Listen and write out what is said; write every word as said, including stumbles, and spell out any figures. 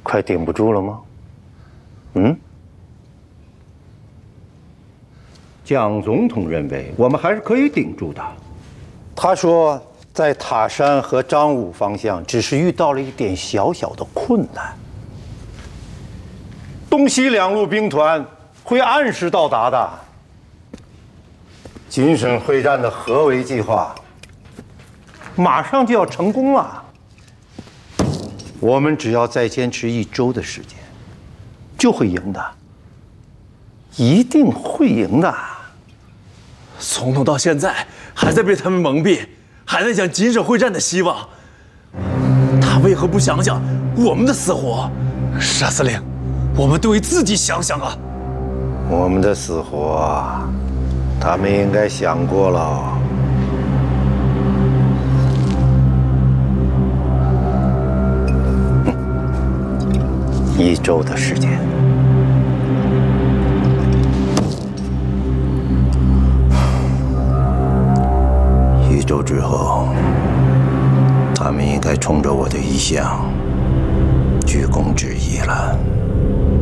快顶不住了吗？嗯？蒋总统认为我们还是可以顶住的。他说，在塔山和张武方向只是遇到了一点小小的困难。东西两路兵团会按时到达的。锦省会战的合围计划马上就要成功了。我们只要再坚持一周的时间，就会赢的，一定会赢的。 总统到现在还在被他们蒙蔽，还在讲锦省会战的希望，他为何不想想我们的死活？是啊，司令，我们得为自己想想啊！ 我们的死活，他们应该想过了。一周的时间，一周之后，他们应该冲着我的遗像鞠躬致意了。